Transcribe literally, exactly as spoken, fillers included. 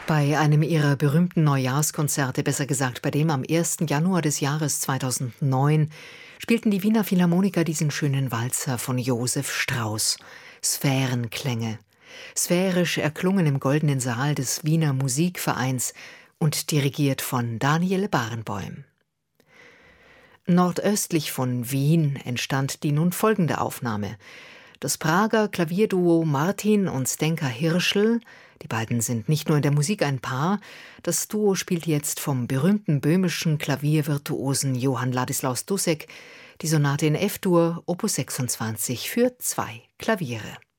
Bei einem ihrer berühmten Neujahrskonzerte, besser gesagt bei dem am ersten Januar des Jahres zweitausendneun, spielten die Wiener Philharmoniker diesen schönen Walzer von Josef Strauss. Sphärenklänge. Sphärisch erklungen im Goldenen Saal des Wiener Musikvereins und dirigiert von Daniel Barenboim. Nordöstlich von Wien entstand die nun folgende Aufnahme. Das Prager Klavierduo Martin und Zdenka Hirschl, die beiden sind nicht nur in der Musik ein Paar, das Duo spielt jetzt vom berühmten böhmischen Klaviervirtuosen Johann Ladislaus Dussek die Sonate in F-Dur, Opus sechsundzwanzig für zwei Klaviere.